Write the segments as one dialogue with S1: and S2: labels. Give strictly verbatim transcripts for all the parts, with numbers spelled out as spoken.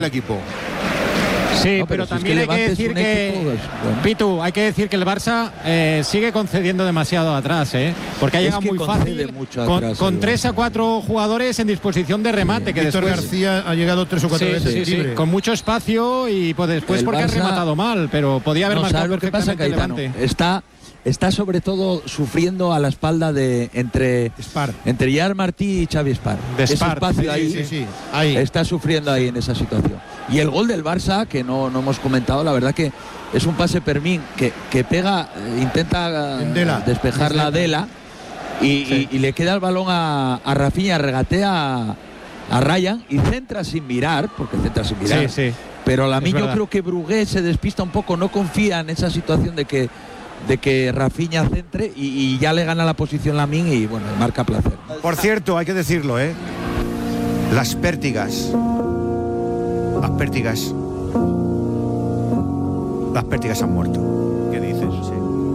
S1: el equipo.
S2: Sí,
S3: no,
S2: pero,
S3: pero si
S2: también
S3: es que
S2: hay que
S3: Levante es
S2: decir
S3: un
S2: que,
S3: equipo, pues, bueno.
S2: Pitu, hay que decir que el Barça eh, sigue concediendo demasiado atrás, ¿eh? Porque ha
S3: Es
S2: llegado
S3: que
S2: muy
S3: concede
S2: fácil
S3: mucho
S2: con,
S3: atrás,
S2: con
S3: el
S2: tres a cuatro jugadores en disposición de remate.
S4: Sí.
S2: Que
S4: Víctor
S2: después
S4: García ha llegado tres o cuatro
S2: sí,
S4: veces
S2: sí, sí,
S4: libre.
S2: con mucho espacio y pues después
S3: El
S2: porque
S3: Barça,
S2: ha rematado mal, pero podía haber
S3: no,
S2: marcado
S3: ¿sabes lo que pasa,
S2: perfectamente
S3: Caetano?
S2: Levante.
S3: Está, está sobre todo sufriendo a la espalda de entre
S4: Spar.
S3: entre Gerard Martí y Xavi Spar.
S2: De
S3: Ese
S2: Spar,
S3: espacio
S2: sí,
S3: ahí,
S4: Sí, sí, ahí.
S3: está sufriendo ahí en esa situación. Y el gol del Barça, que no, no hemos comentado, la verdad que es un pase Fermín que, que pega, eh, intenta
S4: En Dela.
S3: despejar la Dela y,
S2: Sí.
S3: y, y le queda el balón a, a Rafinha, regatea a, a Ryan y centra sin mirar, porque centra sin mirar.
S2: Sí, sí.
S3: Pero a mí
S2: Es
S3: yo
S2: verdad.
S3: creo que Brugué se despista un poco, no confía en esa situación de que de que Rafinha centre y, y ya le gana la posición Lamine y bueno, marca placer.
S1: Por cierto, hay que decirlo, ¿eh? Las pértigas. Las pértigas. Las pértigas han muerto. ¿Qué dices? Sí.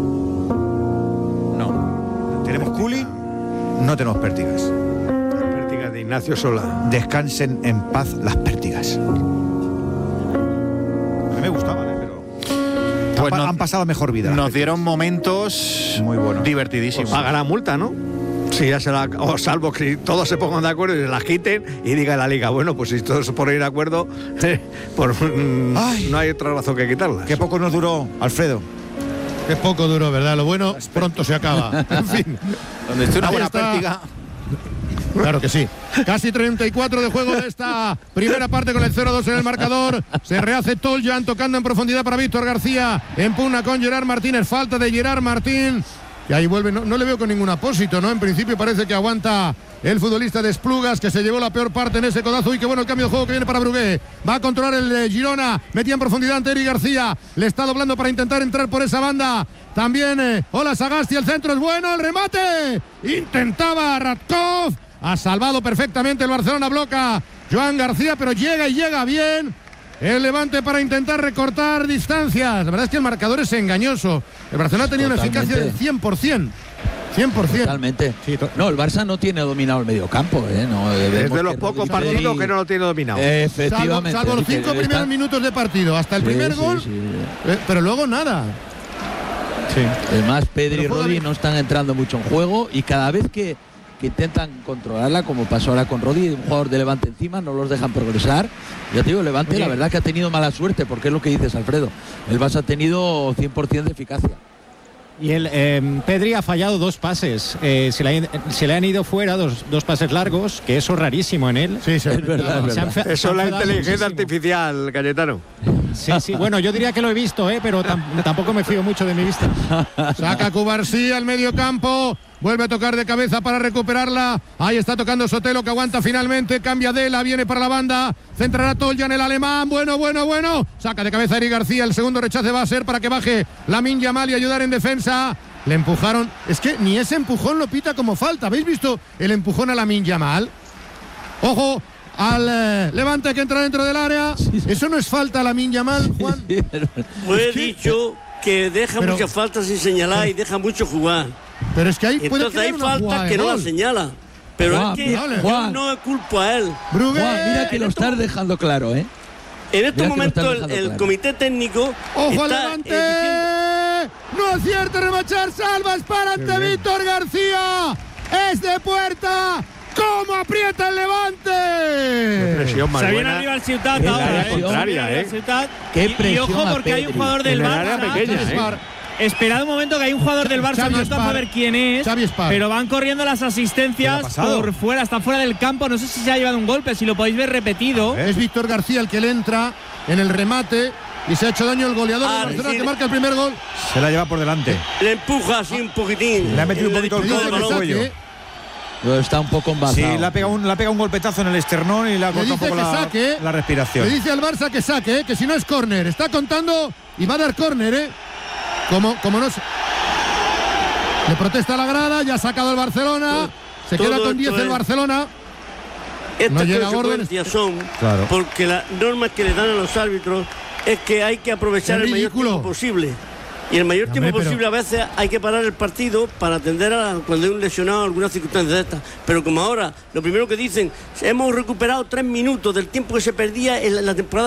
S1: No. ¿Tenemos cooling? No tenemos pértigas.
S5: Pértiga de Ignacio Sola.
S1: Descansen en paz las pértigas. A mí me gustaban, ¿eh? Pero
S6: Pues
S1: han,
S6: no-
S1: han pasado mejor vida. las
S6: Nos
S1: pértigas.
S6: dieron momentos
S1: Muy buenos.
S6: divertidísimos.
S5: Paga la multa, ¿no? Sí, ya se la, o salvo que todos se pongan de acuerdo y se la quiten y diga la liga, bueno, pues si todos se ponen de acuerdo, por, mm,
S1: Ay.
S5: no hay otra razón que quitarla.
S1: Qué poco nos duró, Alfredo.
S4: Qué poco duró, ¿verdad? Lo bueno pronto se acaba. En fin.
S1: Donde esté una
S4: Ahí
S1: buena
S4: está.
S1: pértiga.
S4: Claro que sí. Casi treinta y cuatro de juego de esta primera parte con el cero dos en el marcador. Se rehace Toljan tocando en profundidad para Víctor García. Empuna con Gerard Martínez. Falta de Gerard Martín. Y ahí vuelve. No, no le veo con ningún apósito, ¿no? En principio parece que aguanta el futbolista de Esplugas, que se llevó la peor parte en ese codazo. Y qué bueno el cambio de juego que viene para Brugué. Va a controlar el eh, Girona. Metía en profundidad ante Eric García. Le está doblando para intentar entrar por esa banda. También, eh, hola Sagasti, el centro es bueno, el remate. Intentaba Radkov. Ha salvado perfectamente el Barcelona, bloca Joan García, pero llega y llega bien el Levante para intentar recortar distancias. La verdad es que el marcador es engañoso. El Barcelona ha tenido una
S3: Totalmente.
S4: eficacia del cien por ciento. cien por ciento.
S3: Totalmente.
S4: Sí, to-
S3: No, el Barça no tiene dominado el mediocampo, ¿eh? No,
S5: Es
S3: vemos
S5: de los
S3: que
S5: pocos
S3: Rodri-
S5: partidos que no lo tiene dominado.
S4: Salvo,
S3: Efectivamente.
S4: salvo los
S3: que
S4: cinco
S3: está-
S4: primeros minutos de partido, hasta el
S3: Sí,
S4: primer
S3: sí,
S4: gol,
S3: sí.
S4: eh, pero luego nada.
S3: Además, Pedri y
S4: Pero juega
S3: Rodri
S4: bien.
S3: no están entrando mucho en juego y cada vez que, que intentan controlarla, como pasó ahora con Rodri, un jugador de Levante encima, no los dejan progresar. Ya te digo, Levante,
S2: Oye.
S3: la verdad que ha tenido mala suerte, porque es lo que dices, Alfredo. El Barça ha tenido cien por ciento de eficacia.
S2: Y el eh, Pedri ha fallado dos pases. Eh, se, le, han- se le han ido fuera dos, dos pases largos, que eso es rarísimo en él.
S4: Sí, sí,
S3: Es verdad, es
S2: Se han
S3: verdad.
S2: fe- se
S5: Eso es
S2: han
S5: la
S2: fedado
S5: inteligencia
S2: muchísimo.
S5: artificial, Cayetano.
S2: Sí, sí. Bueno, yo diría que lo he visto, ¿eh? Pero tam- tampoco me fío mucho de mi vista.
S4: Saca Cubarsí al medio campo. Vuelve a tocar de cabeza para recuperarla. Ahí está tocando Sotelo, que aguanta finalmente. Cambia Dela, viene para la banda. Centrará Toljan, el alemán. Bueno, bueno, bueno. Saca de cabeza Eric García. El segundo rechace va a ser para que baje Lamine Yamal y ayudar en defensa. Le empujaron. Es que ni ese empujón lo pita como falta. ¿Habéis visto el empujón a Lamine Yamal? Ojo al eh, Levante que entra dentro del área. Eso no es falta a Lamine Yamal, Juan.
S7: Pues he
S4: Es que-
S7: dicho que deja
S4: pero-
S7: muchas faltas sin señalar y deja mucho jugar.
S4: Pero es que ahí puede
S7: Entonces hay
S4: crear una jugada
S7: faltas
S4: de
S7: que no
S4: gol.
S7: la señala. Pero
S3: Juan,
S7: es que
S4: vale.
S7: yo
S3: Juan.
S7: no me culpo a él.
S4: Brugué.
S3: Juan, mira que lo estás dejando claro, ¿eh?
S7: En estos
S3: Mira que lo
S7: momentos
S3: estás
S7: el,
S3: dejando
S7: el
S3: claro.
S7: comité técnico
S4: ¡Ojo al
S7: está
S4: Levante!
S7: eh,
S4: No acierta remachar, salva, es para ante Víctor García. Es de puerta. ¿Cómo aprieta el Levante?
S5: Presión más
S8: Se viene
S5: buena.
S8: arriba el Ciutat
S3: Qué
S8: ahora,
S3: presión.
S8: ¿eh?
S5: Contraria,
S8: Se viene
S5: ¿eh?
S8: arriba el Ciutat.
S3: Qué
S8: Y- y,
S3: presión
S8: ojo
S3: a
S8: porque hay un
S3: Pedri.
S8: jugador del
S5: En el área
S8: Barça.
S5: pequeña,
S4: Xavi
S5: ¿eh?
S4: Spar.
S8: Esperad un momento que hay un jugador del Barça,
S4: Xavi
S8: no está
S4: Spar.
S8: para ver quién es,
S4: Xavi Spar.
S8: pero van corriendo las
S1: ¿Qué le ha
S8: asistencias
S1: pasado?
S8: por fuera, está fuera del campo, no sé si se ha llevado un golpe, si lo podéis ver repetido.
S4: Es Víctor García el que le entra en el remate y se ha hecho daño el goleador
S7: Ah,
S4: de Barcelona
S7: sí.
S4: que marca el primer gol.
S1: Se la lleva por delante.
S7: le empuja así un poquitín.
S1: Le ha metido un
S7: En
S1: poquito el
S4: Le
S7: disputa
S4: dice
S1: codo
S7: del
S4: que
S1: en el
S7: balón.
S1: cuello.
S4: saque.
S3: Pero está un poco envasado.
S1: Sí, le ha pegado un, le ha pegado un golpetazo en el esternón y le ha
S4: Le
S1: cortado un
S4: dice
S1: poco
S4: que
S1: la,
S4: saque.
S1: la
S4: Le
S1: respiración.
S4: dice al Barça que saque, eh, que si no es córner. Está contando y va a dar córner, ¿eh? Como, como no se... Le protesta la grada, ya ha sacado el Barcelona. Se
S7: Todo
S4: queda con
S7: esto
S4: diez el
S7: es-
S4: Barcelona.
S7: Estas
S4: No llega
S7: consecuencias son
S1: Claro.
S7: porque las normas que le dan a los árbitros es que hay que aprovechar
S4: Es
S7: el mayor
S4: ridículo.
S7: tiempo posible. Y el mayor
S4: Hombre,
S7: tiempo
S4: pero-
S7: posible, a veces hay que parar el partido para atender a cuando hay un lesionado, alguna circunstancia de estas. Pero como ahora, lo primero que dicen, hemos recuperado tres minutos del tiempo que se perdía en la temporada